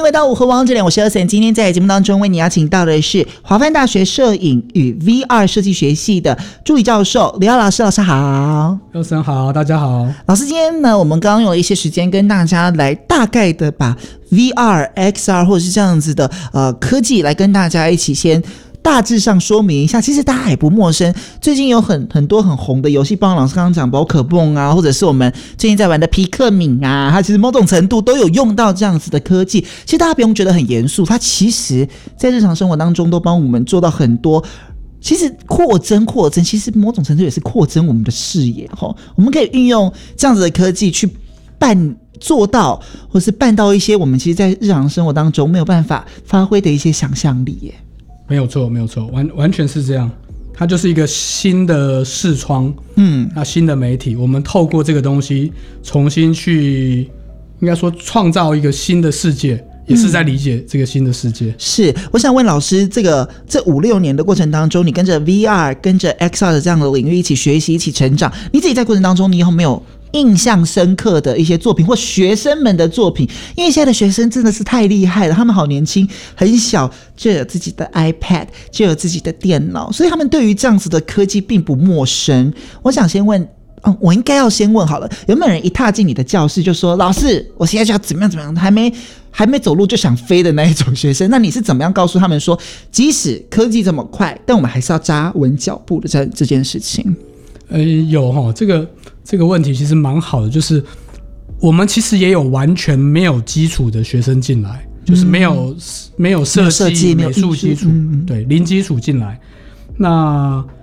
回到午后王这里，我是Elson。今天在节目当中为你邀请到的是华梵大学摄影与 VR 设计学系的助理教授李奥老师。老师好。 Elson好，大家好。 老师，今天呢，我们刚刚用了一些时间跟大家来大概的把 VR、XR 或者是这样子的科技来跟大家一起先大致上说明一下，其实大家也不陌生。最近有很多很红的游戏，包括老师刚刚讲宝可梦啊，或者是我们最近在玩的皮克敏啊，它其实某种程度都有用到这样子的科技。其实大家不用觉得很严肃，它其实在日常生活当中都帮我们做到很多。其实扩增，其实某种程度也是扩增我们的视野。我们可以运用这样子的科技去做到，或是办到一些我们其实在日常生活当中没有办法发挥的一些想象力耶。 没有错，完全是这样。它就是一个新的视窗，那新的媒体，我们透过这个东西重新去，应该说创造一个新的世界，也是在理解这个新的世界。 是，我想问老师，这5-6年的过程当中，你跟着 VR 跟着 XR 的这样的领域一起学习，一起成长，你自己在过程当中，你有没有印象深刻的一些作品或学生们的作品？因为现在的学生真的是太厉害了，他们好年轻，很小就有自己的 iPad， 就有自己的电脑，所以他们对于这样子的科技并不陌生。我想先问，我应该要先问好了，有没有人一踏进你的教室就说，老师我现在就要怎么样，还没走路就想飞的那一种学生？那你是怎么样告诉他们说，即使科技这么快，但我们还是要扎稳脚步的这件事情？ 有齁，这个问题其实蛮好的，就是我们其实也有完全没有基础的学生进来，就是没有设计美术基础，对，零基础进来。那